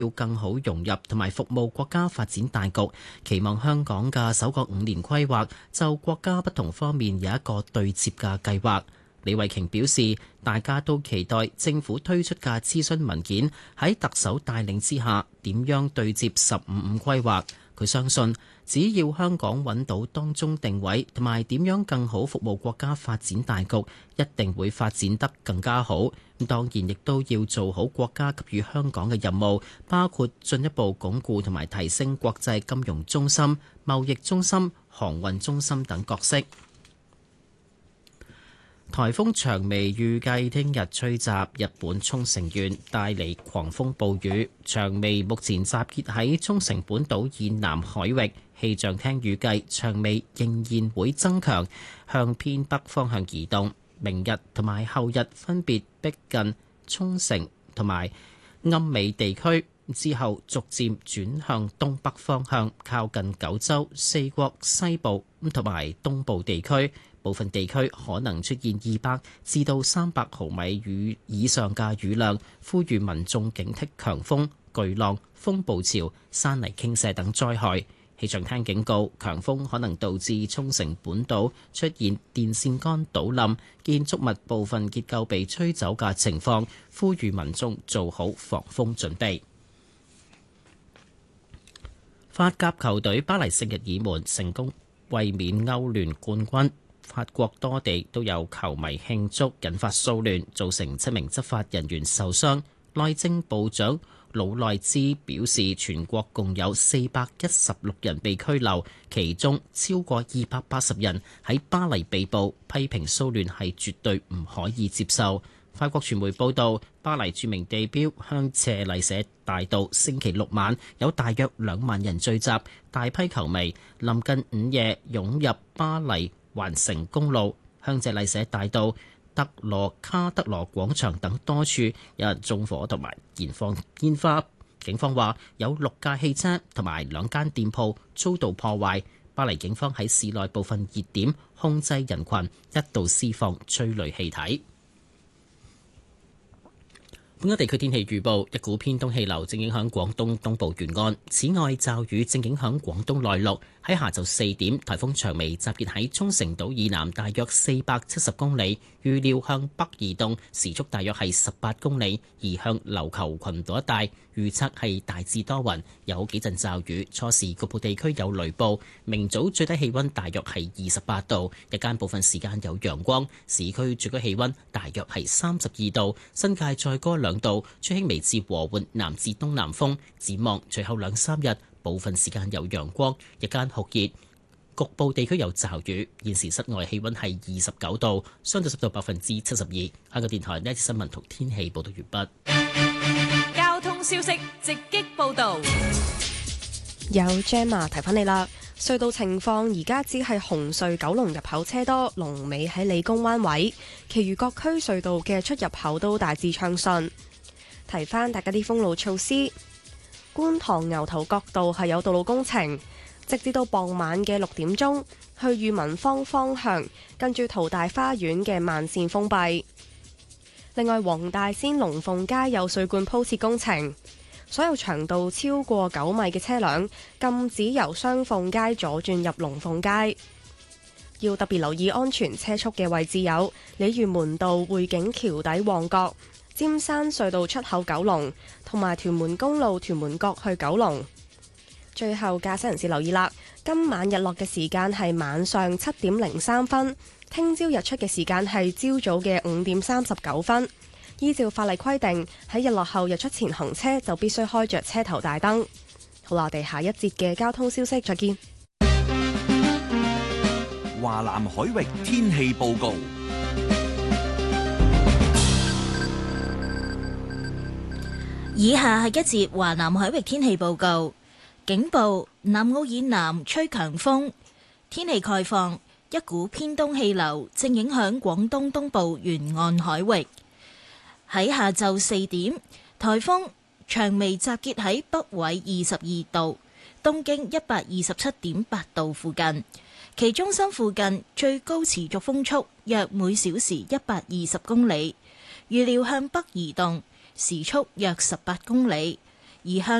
要更好融入同埋服務國家發展大局，期望香港嘅首個5年規劃就國家不同方面有一個對接嘅計劃。李慧瓊表示，大家都期待政府推出嘅諮詢文件喺特首帶領之下點樣對接15規劃。佢相信，只要香港揾到當中定位同埋點樣更好服務國家發展大局，一定會發展得更加好。當然亦都要做好國家給予香港嘅任務，包括進一步鞏固同埋提升國際金融中心、貿易中心、航運中心等角色。颱風長尾預計聽日吹襲日本沖繩縣，帶嚟狂風暴雨。長尾目前集結喺沖繩本島以南海域，氣象廳預計長尾仍然會增強，向偏北方向移動。明日同埋後日分別逼近沖繩同埋奄美地區，之後逐漸轉向東北方向，靠近九州、四國西部同埋東部地區。部分地區可能出現200至到300毫米雨以上嘅雨量，呼籲民眾警惕強風、巨浪、風暴潮、山泥傾瀉等災害。氣象廳警告，強風可能導致沖繩本島出現電線桿倒冧、建築物部分結構被吹走嘅情況，呼籲民眾做好防風準備。法甲球隊巴黎聖日耳門成功衛冕歐聯冠軍。法國多地都有球迷慶祝，引發騷亂，造成7名執法人員受傷。內政部長魯內茲表示，全國共有416人被拘留，其中超過280人喺巴黎被捕，批評騷亂係絕對唔可以接受。法國傳媒報道，巴黎著名地標香榭麗舍大道星期六晚有大約2萬人聚集，大批球迷臨近午夜湧入巴黎環城公路、香榭麗舍大道、德羅卡德羅廣場等多處有人縱火同埋燃放煙花。警方話有6架汽車同埋2間店鋪遭到破壞。巴黎警方喺市內部分熱點控制人群，一度施放催淚氣體。本港地區天氣預報，一股偏東氣流正影響廣東東部沿岸，此外驟雨正影響廣東內陸。喺下晝4點，颱風長尾集結喺沖繩島以南大約470公里，預料向北移動，時速大約係18公里，移向琉球群島一帶。預測係大致多雲，有幾陣驟雨，初時局部地區有雷暴。明早最低氣溫大約係28度，日間部分時間有陽光，市區最高氣溫大約係32度，新界再高2度，吹輕微至和緩南至東南風。展望隨後2-3日，部分時間有陽光，日間酷熱，局部地區有驟雨。現時室外氣溫係29度，相對濕度72%。香港電台呢一節新聞同天氣報道完畢。 交通消息直擊報道， 有 Gemma 提翻你啦。隧道情況而家只係紅隧九龍入口車多，龍尾喺理工灣位，其餘各區隧道嘅出入口都大致暢順。提翻大家啲封路措施。觀塘牛頭角道係有道路工程，直至到傍晚嘅6點鐘，去裕民坊方向跟住淘大花園嘅慢線封閉。另外，黃大仙龍鳳街有水管鋪設工程，所有長度超過9米嘅車輛禁止由雙鳳街左轉入龍鳳街。要特別留意安全車速嘅位置有鯉魚門道匯景橋底旺角、尖山隧道出口九龍，同埋屯門公路屯門角去九龍。最後，駕駛人士留意啦，今晚日落嘅時間係晚上7點03分，聽朝日出嘅時間係朝早嘅5點39分。依照法例規定，喺日落後日出前行車就必須開着車頭大燈。好啦，我哋下一節嘅交通消息再見。 華南海域天氣報告。 以下係一節華南海域天氣報告。警報：南澳以南吹強風。天氣概況：一股偏東氣流正影響廣東東部沿岸海域。喺下晝4點，颱風長尾集結喺北緯22度、東經127.8度附近，其中心附近最高持續風速約每小時120公里，預料向北移動，時速約18公里， 而向